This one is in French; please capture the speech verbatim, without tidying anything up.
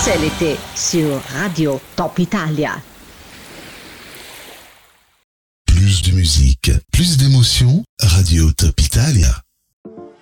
C'est l'été sur Radio Top Italia. Plus de musique, plus d'émotions, Radio Top Italia.